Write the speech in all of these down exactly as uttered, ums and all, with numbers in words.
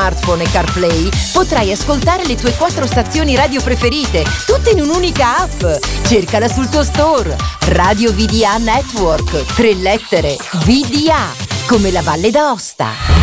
smartphone e CarPlay potrai ascoltare le tue quattro stazioni radio preferite, tutte in un'unica app. Cercala sul tuo store. Radio V D A Network. Tre lettere. V D A. Come la Valle d'Aosta.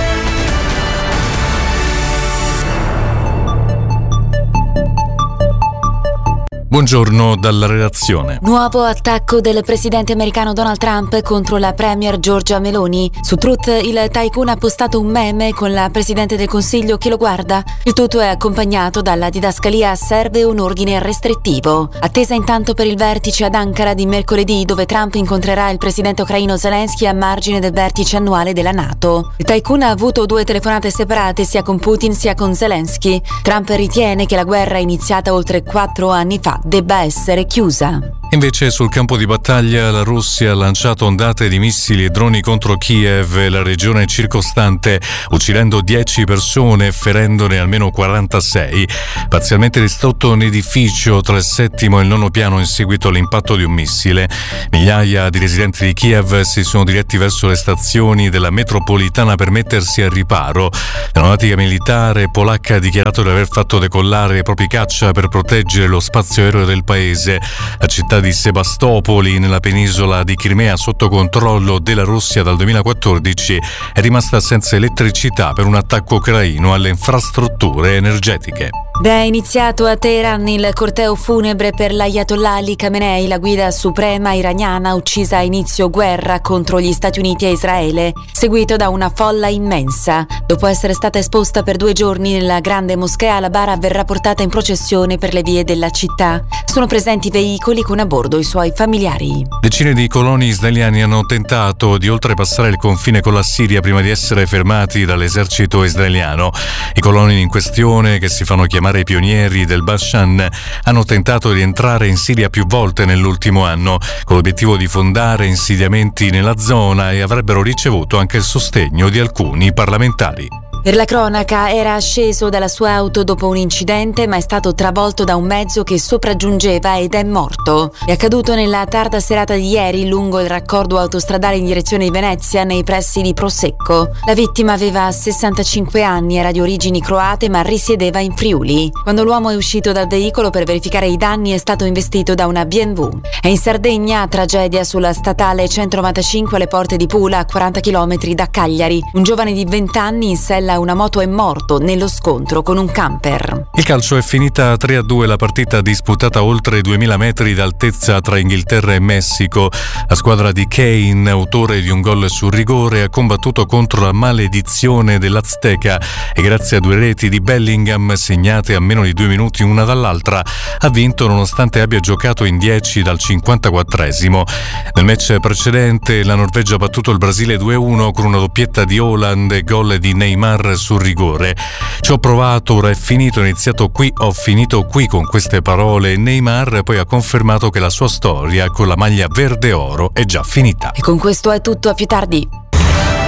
Buongiorno dalla redazione. Nuovo attacco del presidente americano Donald Trump contro la premier Giorgia Meloni. Su Truth il tycoon ha postato un meme con la presidente del Consiglio che lo guarda. Il tutto è accompagnato dalla didascalia "serve un ordine restrittivo". Attesa intanto per il vertice ad Ankara di mercoledì, dove Trump incontrerà il presidente ucraino Zelensky a margine del vertice annuale della NATO. Il tycoon ha avuto due telefonate separate sia con Putin sia con Zelensky. Trump ritiene che la guerra iniziata oltre quattro anni fa debba essere chiusa. Invece sul campo di battaglia la Russia ha lanciato ondate di missili e droni contro Kiev e la regione circostante, uccidendo dieci persone e ferendone almeno quarantasei. Parzialmente distrutto un edificio tra il settimo e il nono piano in seguito all'impatto di un missile. Migliaia di residenti di Kiev si sono diretti verso le stazioni della metropolitana per mettersi al riparo. L'aeronautica militare polacca ha dichiarato di aver fatto decollare i propri caccia per proteggere lo spazio aereo del paese. La città di Sebastopoli, nella penisola di Crimea sotto controllo della Russia dal duemilaquattordici, è rimasta senza elettricità per un attacco ucraino alle infrastrutture energetiche. Ed è iniziato a Teheran il corteo funebre per l'Ayatollah Ali Khamenei, la guida suprema iraniana uccisa a inizio guerra contro gli Stati Uniti e Israele, seguito da una folla immensa. Dopo essere stata esposta per due giorni nella grande moschea, Al-Bara verrà portata in processione per le vie della città. Sono presenti veicoli con a bordo i suoi familiari. Decine di coloni israeliani hanno tentato di oltrepassare il confine con la Siria prima di essere fermati dall'esercito israeliano. I coloni in questione, che si fanno chiamare i pionieri del Bashan, hanno tentato di entrare in Siria più volte nell'ultimo anno, con l'obiettivo di fondare insediamenti nella zona, e avrebbero ricevuto anche il sostegno di alcuni parlamentari. Per la cronaca, era sceso dalla sua auto dopo un incidente, ma è stato travolto da un mezzo che sopraggiungeva ed è morto. È accaduto nella tarda serata di ieri lungo il raccordo autostradale in direzione di Venezia, nei pressi di Prosecco. La vittima aveva sessantacinque anni, era di origini croate ma risiedeva in Friuli. Quando l'uomo è uscito dal veicolo per verificare i danni è stato investito da una B M W. È in Sardegna, tragedia sulla statale centonovantacinque alle porte di Pula, a quaranta chilometri da Cagliari. Un giovane di venti anni in sella a una moto è morto nello scontro con un camper. Il calcio è finita tre a due la partita disputata oltre duemila metri d'altezza tra Inghilterra e Messico. La squadra di Kane, autore di un gol sul rigore, ha combattuto contro la maledizione dell'Azteca e grazie a due reti di Bellingham segnate a meno di due minuti una dall'altra ha vinto nonostante abbia giocato in dieci dal cinquantaquattresimo. Nel match precedente la Norvegia ha battuto il Brasile due a uno con una doppietta di Haaland e gol di Neymar sul rigore. Ci ho provato, ora è finito, ho iniziato qui, ho finito qui. Con queste parole Neymar poi ha confermato che la sua storia con la maglia verde oro è già finita. E con questo è tutto, a più tardi.